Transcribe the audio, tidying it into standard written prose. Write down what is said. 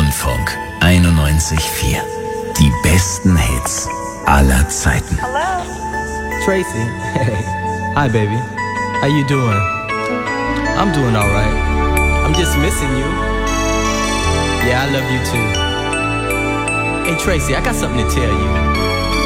Deutschlandfunk 91,4. Die besten Hits aller Zeiten. Hello? Tracy. Hey. Hi, baby. How you doing? I'm doing all right. I'm just missing you. Yeah, I love you too. Hey, Tracy, I got something to tell you.